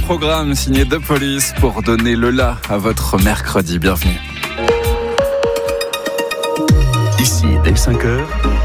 programme signé The Police pour donner le la à votre mercredi. Bienvenue. Ici, dès 5h,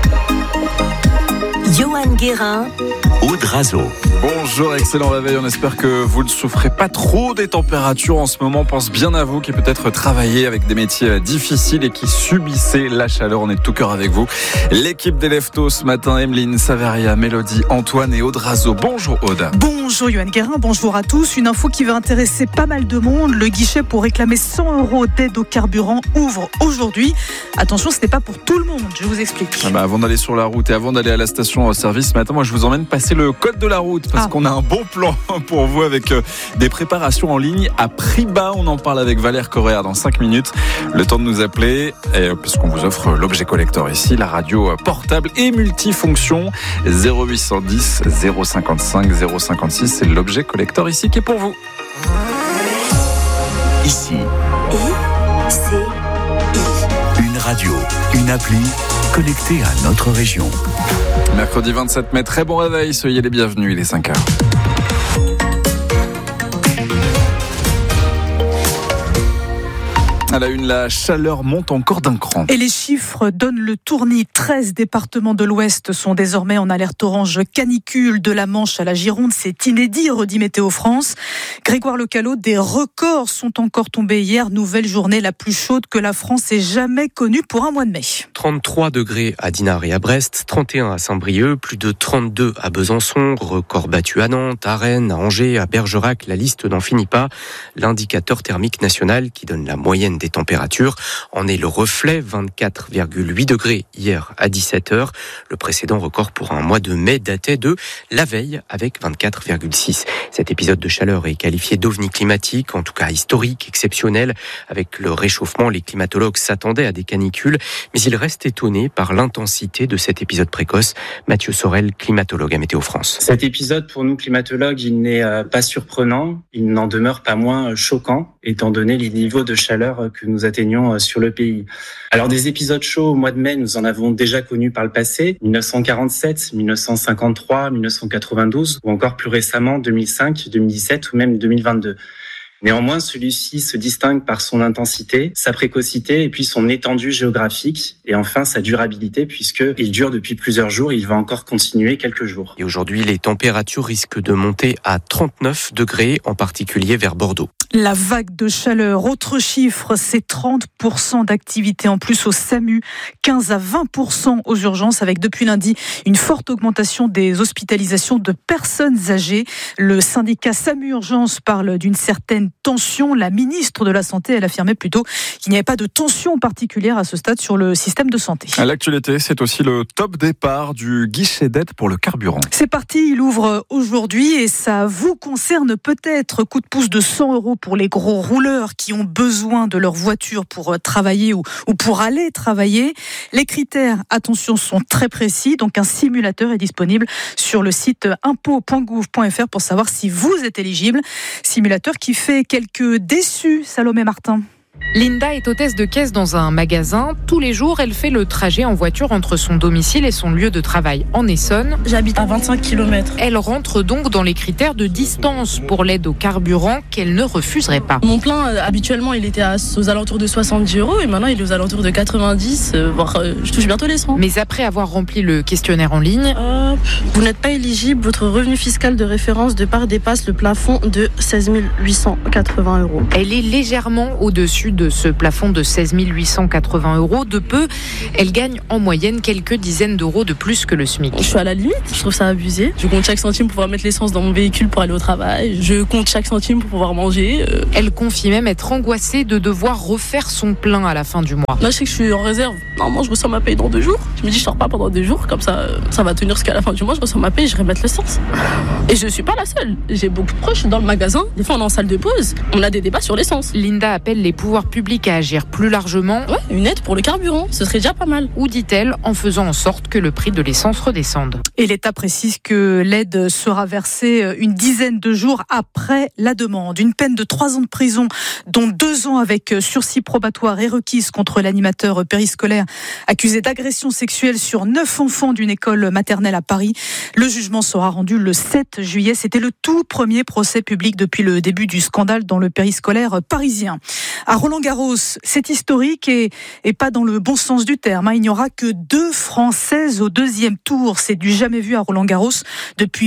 Johan Guérin, Aude Razo. Bonjour, excellent réveil. On espère que vous ne souffrez pas trop des températures en ce moment. On pense bien à vous qui peut-être travaillez avec des métiers difficiles et qui subissez la chaleur. On est de tout cœur avec vous. L'équipe des Leftos ce matin, Emeline, Saveria, Mélodie, Antoine et Aude Razo. Bonjour Aude. Bonjour Johan Guérin, bonjour à tous. Une info qui va intéresser pas mal de monde. Le guichet pour réclamer 100 € d'aide au carburant ouvre aujourd'hui. Attention, ce n'est pas pour tout le monde, je vous explique. Avant d'aller sur la route et avant d'aller à la station-service, ce matin, moi je vous emmène passer le code de la route parce qu'on a un bon plan pour vous avec des préparations en ligne à prix bas. On en parle avec Valère Correa dans 5 minutes. Le temps de nous appeler, puisqu'on vous offre l'objet collector ici, la radio portable et multifonction. 0810 055 056, c'est l'objet collector ici qui est pour vous. Ici, une radio, une appli connectée à notre région. Mercredi 27 mai, très bon réveil, soyez les bienvenus, il est 5h. À la une, la chaleur monte encore d'un cran. Et les chiffres donnent le tournis. 13 départements de l'Ouest sont désormais en alerte orange canicule, de la Manche à la Gironde. C'est inédit, redit Météo France. Grégoire Lecalot, des records sont encore tombés hier. Nouvelle journée la plus chaude que la France ait jamais connue pour un mois de mai. 33 degrés à Dinard et à Brest, 31 à Saint-Brieuc, plus de 32 à Besançon, record battu à Nantes, à Rennes, à Angers, à Bergerac. La liste n'en finit pas. L'indicateur thermique national qui donne la moyenne des températures en est le reflet, 24,8 degrés hier à 17h. Le précédent record pour un mois de mai datait de la veille avec 24,6. Cet épisode de chaleur est qualifié d'ovni climatique, en tout cas historique, exceptionnel. Avec le réchauffement, les climatologues s'attendaient à des canicules, mais ils restent étonnés par l'intensité de cet épisode précoce. Mathieu Sorel, climatologue à Météo France. Cet épisode, pour nous climatologues, il n'est pas surprenant, il n'en demeure pas moins choquant, étant donné les niveaux de chaleur que nous atteignons sur le pays. Alors des épisodes chauds au mois de mai, nous en avons déjà connus par le passé, 1947, 1953, 1992 ou encore plus récemment 2005, 2017 ou même 2022. Néanmoins, celui-ci se distingue par son intensité, sa précocité et puis son étendue géographique et enfin sa durabilité puisqu'il dure depuis plusieurs jours et il va encore continuer quelques jours. Et aujourd'hui, les températures risquent de monter à 39 degrés, en particulier vers Bordeaux. La vague de chaleur, autre chiffre, c'est 30% d'activité en plus au SAMU, 15 à 20% aux urgences avec depuis lundi une forte augmentation des hospitalisations de personnes âgées. Le syndicat SAMU Urgence parle d'une certaine tension. La ministre de la Santé, elle affirmait plutôt qu'il n'y avait pas de tension particulière à ce stade sur le système de santé. À l'actualité, c'est aussi le top départ du guichet d'aide pour le carburant. C'est parti, il ouvre aujourd'hui et ça vous concerne peut-être. Coup de pouce de 100 € pour les gros rouleurs qui ont besoin de leur voiture pour travailler ou pour aller travailler. Les critères, attention, sont très précis. Donc un simulateur est disponible sur le site impôt.gouv.fr pour savoir si vous êtes éligible. Simulateur qui fait quelques déçus, Salomé Martin. Linda est hôtesse de caisse dans un magasin. Tous les jours, elle fait le trajet en voiture entre son domicile et son lieu de travail en Essonne. J'habite à 25 km. Elle rentre donc dans les critères de distance pour l'aide au carburant qu'elle ne refuserait pas. Mon plein, habituellement, il était aux alentours de 70 € et maintenant, il est aux alentours de 90, voire je touche bientôt les 100. Mais après avoir rempli le questionnaire en ligne... Vous n'êtes pas éligible, votre revenu fiscal de référence de part dépasse le plafond de 16 880 €. Elle est légèrement au-dessus de ce plafond de 16 880 €. De peu, elle gagne en moyenne quelques dizaines d'euros de plus que le SMIC. Je suis à la limite, je trouve ça abusé. Je compte chaque centime pour pouvoir mettre l'essence dans mon véhicule pour aller au travail. Je compte chaque centime pour pouvoir manger. Elle confie même être angoissée de devoir refaire son plein à la fin du mois. Là, je sais que je suis en réserve. Normalement, je reçois ma paye dans 2 jours. Je me dis, je sors pas pendant 2 jours. Comme ça va tenir jusqu'à la fin du mois. Je reçois ma paye, je remettre l'essence. Et je suis pas la seule. J'ai beaucoup de proches dans le magasin. Des fois, on est en salle de pause. On a des débats sur l'essence. Linda appelle les pouvoirs pouvoirs publics à agir plus largement. Ouais, une aide pour le carburant, ce serait déjà pas mal. Ou dit-elle, en faisant en sorte que le prix de l'essence redescende. Et l'État précise que l'aide sera versée une dizaine de jours après la demande. Une peine de 3 ans de prison, dont 2 ans avec sursis probatoire est requise contre l'animateur périscolaire accusé d'agression sexuelle sur 9 enfants d'une école maternelle à Paris. Le jugement sera rendu le 7 juillet. C'était le tout premier procès public depuis le début du scandale dans le périscolaire parisien. À Roland-Garros, c'est historique et pas dans le bon sens du terme. Il n'y aura que 2 Françaises au 2e tour. C'est du jamais vu à Roland-Garros depuis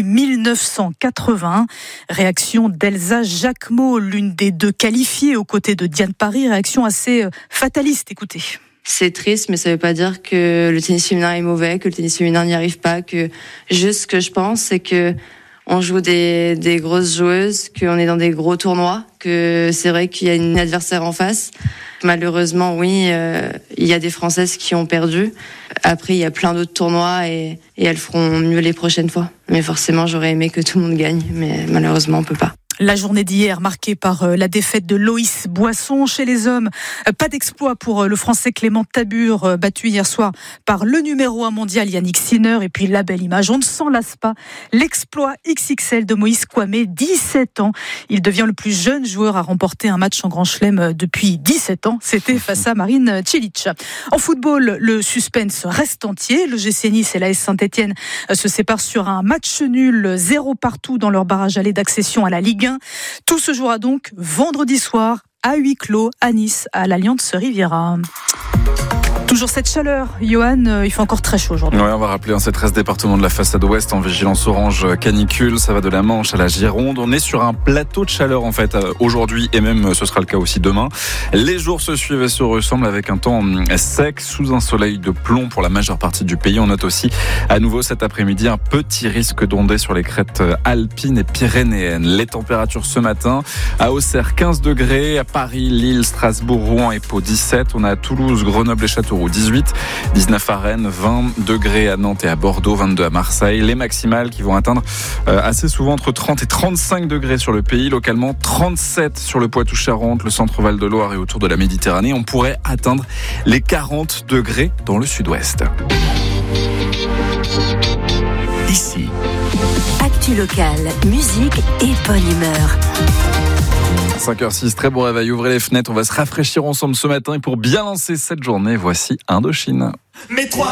1981. Réaction d'Elsa Jacquemot, l'une des 2 qualifiées aux côtés de Diane Parry. Réaction assez fataliste. Écoutez. C'est triste, mais ça veut pas dire que le tennis féminin est mauvais, que le tennis féminin n'y arrive pas, que juste ce que je pense, c'est que on joue des grosses joueuses, qu'on est dans des gros tournois, que c'est vrai qu'il y a une adversaire en face. Malheureusement, oui, il y a des Françaises qui ont perdu. Après, il y a plein d'autres tournois et elles feront mieux les prochaines fois. Mais forcément, j'aurais aimé que tout le monde gagne, mais malheureusement, on peut pas. La journée d'hier marquée par la défaite de Loïs Boisson chez les hommes. Pas d'exploit pour le Français Clément Tabur, battu hier soir par le numéro 1 mondial Yannick Sinner. Et puis la belle image, on ne s'en lasse pas. L'exploit XXL de Moïse Kouamé, 17 ans. Il devient le plus jeune joueur à remporter un match en Grand Chelem depuis 17 ans. C'était face à Marine Cilic. En football, le suspense reste entier. Le GC Nice et l'AS Saint-Etienne se séparent sur un match nul, 0 partout dans leur barrage aller d'accession à la Ligue 1. Tout se jouera donc vendredi soir à huis clos à Nice, à l'Allianz Riviera. Toujours cette chaleur, Johan, il fait encore très chaud aujourd'hui. Oui, on va rappeler ces 13 départements de la façade ouest en vigilance orange canicule. Ça va de la Manche à la Gironde. On est sur un plateau de chaleur en fait aujourd'hui et même ce sera le cas aussi demain. Les jours se suivent et se ressemblent avec un temps sec sous un soleil de plomb pour la majeure partie du pays. On note aussi à nouveau cet après-midi un petit risque d'ondée sur les crêtes alpines et pyrénéennes. Les températures ce matin à Auxerre 15 degrés, à Paris, Lille, Strasbourg, Rouen et Pau 17. On a à Toulouse, Grenoble et Châteauroux 18, 19 à Rennes, 20 degrés à Nantes et à Bordeaux, 22 à Marseille. Les maximales qui vont atteindre assez souvent entre 30 et 35 degrés sur le pays, localement 37 sur le Poitou-Charentes, le centre Val de Loire et autour de la Méditerranée. On pourrait atteindre les 40 degrés dans le sud-ouest. Ici. Actu locale, musique et bonne humeur. 5h06, très bon réveil, ouvrez les fenêtres, on va se rafraîchir ensemble ce matin et pour bien lancer cette journée, voici Indochine.